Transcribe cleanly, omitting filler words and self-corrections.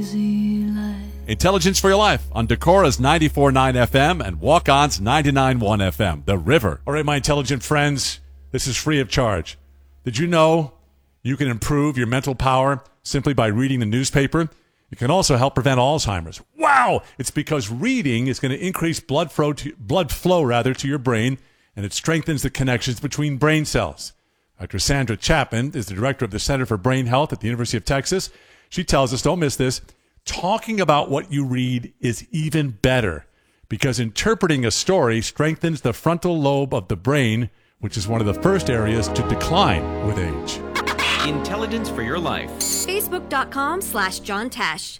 Intelligence for Your Life on Decora's 94.9 FM and Walk-On's 99.1 FM, The River. All right, my intelligent friends, this is free of charge. Did you know you can improve your mental power simply by reading the newspaper? It can also help prevent Alzheimer's. Wow! It's because reading is going to increase blood flow to your brain, and it strengthens the connections between brain cells. Dr. Sandra Chapman is the director of the Center for Brain Health at the University of Texas. She tells us, don't miss this, talking about what you read is even better because interpreting a story strengthens the frontal lobe of the brain, which is one of the first areas to decline with age. Intelligence for Your Life. Facebook.com/John Tesh.